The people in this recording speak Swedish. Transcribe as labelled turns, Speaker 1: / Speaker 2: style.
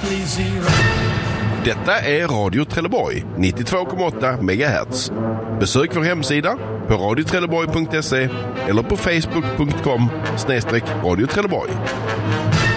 Speaker 1: exactly zero.
Speaker 2: Detta är Radio Trelleborg 92,8 MHz. Besök vår hemsida på radiotrelleborg.se eller på facebook.com/Radio Trelleborg.